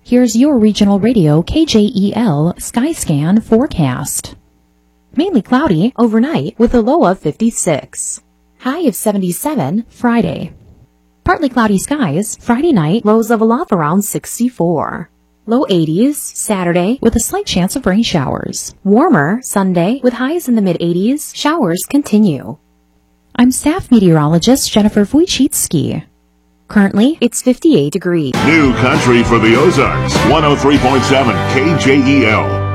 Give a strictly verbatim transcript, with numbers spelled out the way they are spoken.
Here's your regional radio K J E L Skyscan forecast. Mainly cloudy overnight with a low of fifty-six. High of seventy-seven Friday. Partly cloudy skies Friday night, lows level off around sixty-four. Low eighties Saturday with a slight chance of rain showers. Warmer Sunday with highs in the mid eighties. Showers continue. I'm staff meteorologist Jennifer Wojcicki. Currently, it's fifty-eight degrees. New country for the Ozarks. one oh three point seven K J E L.